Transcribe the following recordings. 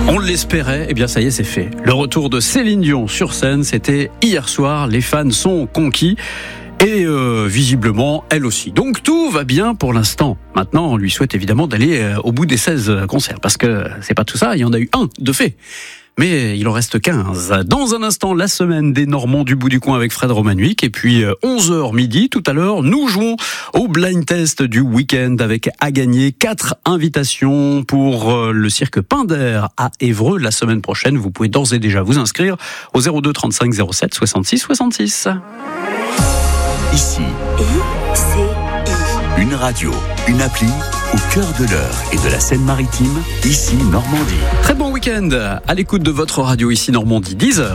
On l'espérait, eh bien ça y est, c'est fait. Le retour de Céline Dion sur scène, c'était hier soir. Les fans sont conquis. Et visiblement, elle aussi. Donc tout va bien pour l'instant. Maintenant, on lui souhaite évidemment d'aller au bout des 16 concerts. Parce que c'est pas tout ça, il y en a eu un de fait. Mais il en reste 15. Dans un instant, la semaine des Normands du bout du coin avec Fred Romanuik. Et puis 11h midi, tout à l'heure, nous jouons au blind test du week-end avec à gagner 4 invitations pour le cirque Pinder à Évreux la semaine prochaine. Vous pouvez d'ores et déjà vous inscrire au 02 35 07 66 66. Ici, une radio, une appli au cœur de l'Eure et de la Seine-Maritime, ici Normandie. Très bon week-end à l'écoute de votre radio ici Normandie, 10h.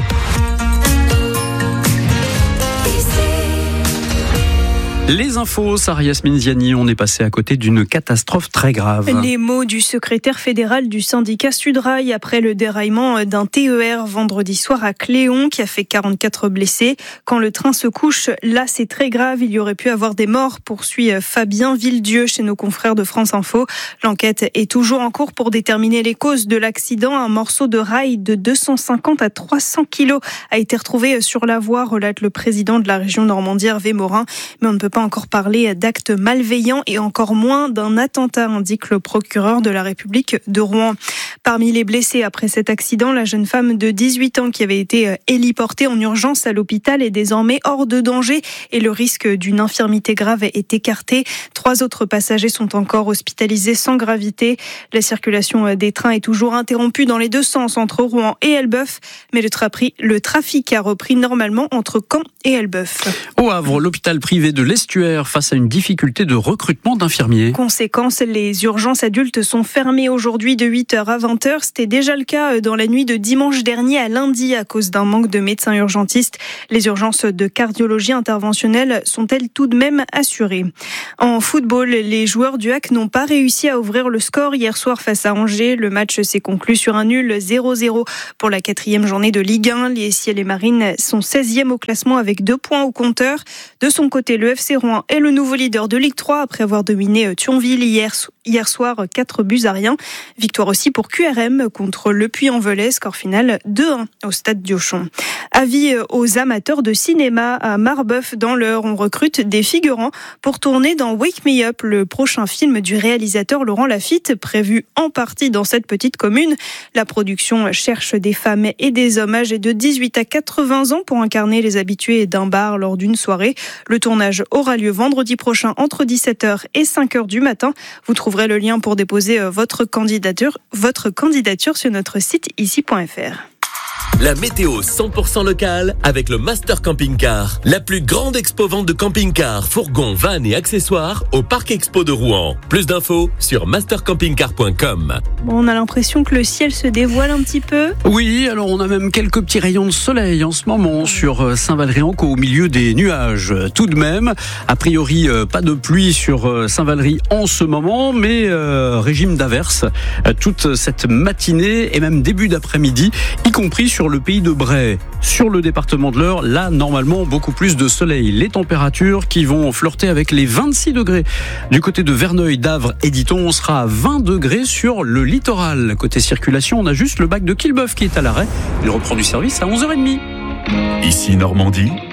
Les infos, Sarah Yasmine Ziani, on est passé à côté d'une catastrophe très grave. Les mots du secrétaire fédéral du syndicat Sudrail après le déraillement d'un TER vendredi soir à Cléon qui a fait 44 blessés. Quand le train se couche, là c'est très grave, il y aurait pu avoir des morts, poursuit Fabien Villedieu chez nos confrères de France Info. L'enquête est toujours en cours pour déterminer les causes de l'accident. Un morceau de rail de 250 à 300 kilos a été retrouvé sur la voie, relate le président de la région Normandie, Hervé Morin. Mais on ne peut pas encore parler d'actes malveillants et encore moins d'un attentat, indique le procureur de la République de Rouen. Parmi les blessés après cet accident, la jeune femme de 18 ans qui avait été héliportée en urgence à l'hôpital est désormais hors de danger et le risque d'une infirmité grave est écarté. 3 autres passagers sont encore hospitalisés sans gravité. La circulation des trains est toujours interrompue dans les deux sens entre Rouen et Elbeuf, mais le trafic a repris normalement entre Caen et Elbeuf. Au Havre, l'hôpital privé de l'Estuaire face à une difficulté de recrutement d'infirmiers. Conséquence, les urgences adultes sont fermées aujourd'hui de 8h à 20h. C'était déjà le cas dans la nuit de dimanche dernier à lundi à cause d'un manque de médecins urgentistes. Les urgences de cardiologie interventionnelle sont-elles tout de même assurées. En football, les joueurs du HAC n'ont pas réussi à ouvrir le score hier soir face à Angers. Le match s'est conclu sur un nul 0-0 pour la 4e journée de Ligue 1. Les Ciels et Marines sont 16e au classement avec 2 points au compteur. De son côté, le FC Rouen est le nouveau leader de Ligue 3 après avoir dominé Thionville hier soir 4-1. Victoire aussi pour QRM contre Le Puy-en-Velay, score final 2-1 au stade Diochon. Avis aux amateurs de cinéma à Marbeuf dans l'Eure, on recrute des figurants pour tourner dans Wake Me Up, le prochain film du réalisateur Laurent Lafitte, prévu en partie dans cette petite commune. La production cherche des femmes et des hommes âgés de 18 à 80 ans pour incarner les habitués d'un bar lors d'une soirée. Le tournage aura lieu vendredi prochain entre 17h et 5h du matin. Vous trouverez le lien pour déposer votre candidature sur notre site ici.fr. La météo 100% locale avec le Master Camping Car. La plus grande expo-vente de camping-cars, fourgons, vannes et accessoires au Parc Expo de Rouen. Plus d'infos sur mastercampingcar.com. On a l'impression que le ciel se dévoile un petit peu. Oui, alors on a même quelques petits rayons de soleil en ce moment sur Saint-Valery-en-Caux au milieu des nuages. Tout de même, a priori pas de pluie sur Saint-Valery en ce moment, mais régime d'averse toute cette matinée et même début d'après-midi, y compris sur le pays de Bray. Sur le département de l'Eure, là, normalement, beaucoup plus de soleil. Les températures qui vont flirter avec les 26 degrés. Du côté de Verneuil, d'Avre et d'Iton, on sera à 20 degrés sur le littoral. Côté circulation, on a juste le bac de Quillebeuf qui est à l'arrêt. Il reprend du service à 11h30. Ici Normandie,